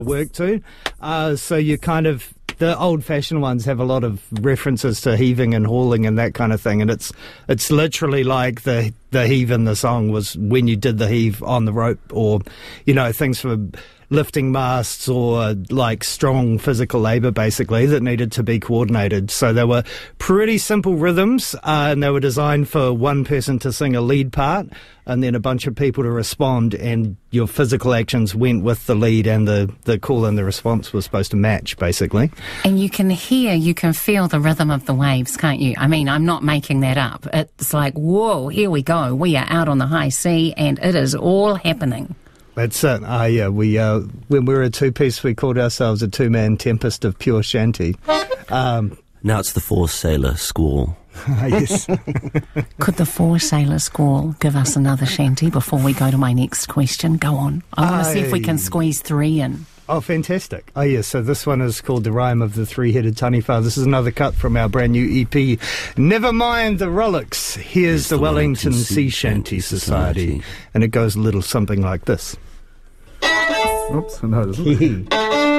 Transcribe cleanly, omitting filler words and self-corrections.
work to. So you kind of, the old-fashioned ones have a lot of references to heaving and hauling and that kind of thing, and it's literally like the heave in the song was when you did the heave on the rope, or, you know, things for lifting masts or like strong physical labour basically that needed to be coordinated. So they were pretty simple rhythms, and they were designed for one person to sing a lead part and then a bunch of people to respond, and your physical actions went with the lead, and the call and the response was supposed to match basically. And you can feel the rhythm of the waves, can't you? I mean, I'm not making that up. It's like, whoa, here we go. We are out on the high sea and it is all happening. That's it. Yeah, when we were a two-piece, we called ourselves a two-man tempest of pure shanty. Now it's the four-sailor squall. Yes. Could the four-sailor squall give us another shanty before we go to my next question? Go on. I want to see if we can squeeze 3 in. Oh, fantastic. Oh, yes, so this one is called The Rhyme of the Three-Headed Taniwha. This is another cut from our brand new EP. Never mind the relics. Here's the Wellington Sea Shanty Society. And it goes a little something like this. Oops, no, it doesn't.